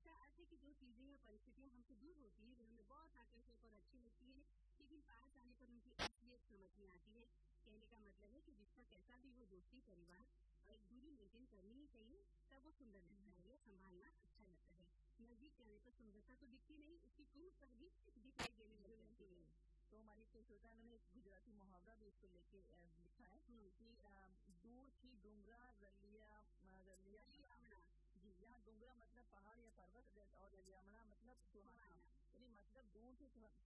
इसका अर्थ है कि जो चीजें या परिस्थितियां हमसे दूर होती हैं, जो हमें बहुत आकर्षक और अच्छी लगती है, लेकिन पास आने पर उनकी असलियत समझ में आती है। कहने का मतलब है कि रिश्ता कैसा भी हो, दोस्ती, परिवार, और एक दूरी मेंटेन करनी ही चाहिए, तब वो सुंदर लगता है या संभालना अच्छा लगता है। नजदीक जाने पर सुंदरता तो दिखती नहीं, उसकी क्रूरता भी दिखाई देने लग जाती है। तो हमारी एक श्रोता ने एक गुजराती मुहावरा भी इसको लेके लिखा है कि दूर थी डूंगरा रलियामणा। जी, यहाँ डूंगरा मतलब पहाड़ या पर्वत और रलियामणा मतलब सुहाना, यानी मतलब दूर से